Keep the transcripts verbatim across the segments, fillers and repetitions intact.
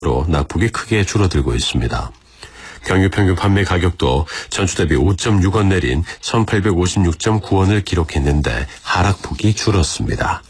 낙폭이 크게 줄어들고 있습니다. 경유 평균 판매 가격도 전주 대비 오 점 육 원 내린 천팔백오십육 점 구 원을 기록했는데 하락폭이 줄었습니다.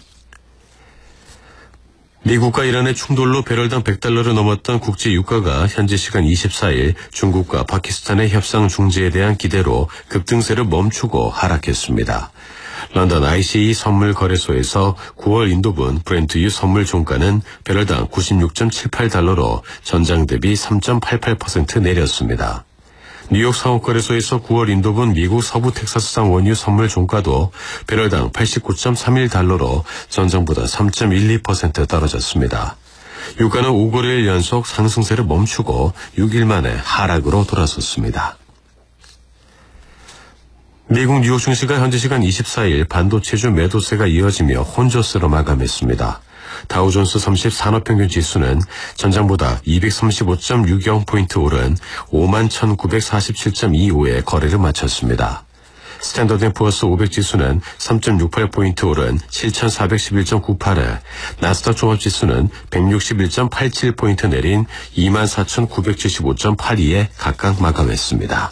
미국과 이란의 충돌로 배럴당 백 달러를 넘었던 국제 유가가 현지 시간 이십사 일 중국과 파키스탄의 협상 중지에 대한 기대로 급등세를 멈추고 하락했습니다. 런던 아이씨이 선물 거래소에서 구월 인도분 브렌트유 선물 종가는 배럴당 구십육 점 칠팔 달러로 전장 대비 삼 점 팔팔 퍼센트 내렸습니다. 뉴욕 상업거래소에서 구월 인도분 미국 서부 텍사스산 원유 선물 종가도 배럴당 팔십구 점 삼일 달러로 전장보다 삼 점 일이 퍼센트 떨어졌습니다. 유가는 오 거래일 연속 상승세를 멈추고 육 일 만에 하락으로 돌아섰습니다. 미국 뉴욕 증시가 현지 시간 이십사 일 반도체주 매도세가 이어지며 혼조세로 마감했습니다. 다우존스 삼십 산업평균 지수는 전장보다 이백삼십오 점 육영 포인트 오른 오만 천구백사십칠 점 이오에 거래를 마쳤습니다. 스탠더드 앤 푸어스 오백 지수는 삼 점 육팔 포인트 오른 칠천사백십일 점 구팔에, 나스닥 종합지수는 백육십일 점 팔칠 포인트 내린 이만 사천구백칠십오 점 팔이에 각각 마감했습니다.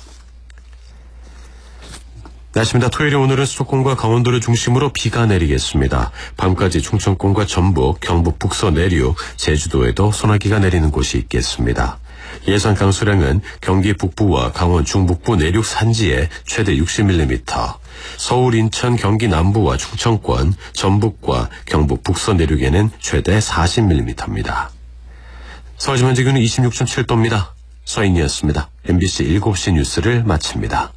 날씨입니다. 토요일에 오늘은 수도권과 강원도를 중심으로 비가 내리겠습니다. 밤까지 충청권과 전북, 경북 북서 내륙, 제주도에도 소나기가 내리는 곳이 있겠습니다. 예상 강수량은 경기 북부와 강원 중북부 내륙 산지에 최대 육십 밀리미터, 서울, 인천, 경기 남부와 충청권, 전북과 경북 북서 내륙에는 최대 사십 밀리미터입니다. 서울 지금 현재 기온은 이십육 점 칠 도입니다. 서인이었습니다. 엠비씨 일곱 시 뉴스를 마칩니다.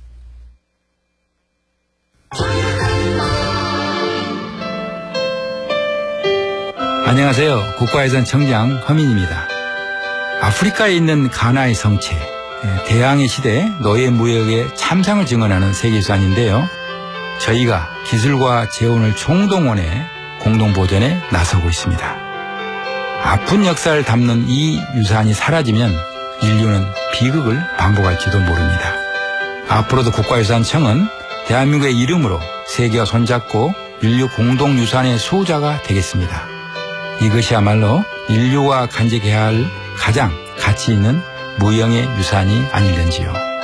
안녕하세요. 국가유산 청장 허민입니다. 아프리카에 있는 가나의 성체, 대항해 시대 노예 무역의 참상을 증언하는 세계유산인데요. 저희가 기술과 재원을 총동원해 공동보존에 나서고 있습니다. 아픈 역사를 담는 이 유산이 사라지면 인류는 비극을 반복할지도 모릅니다. 앞으로도 국가유산청은 대한민국의 이름으로 세계와 손잡고 인류 공동유산의 수호자가 되겠습니다. 이것이야말로 인류와 간직해야 할 가장 가치 있는 무형의 유산이 아닐는지요.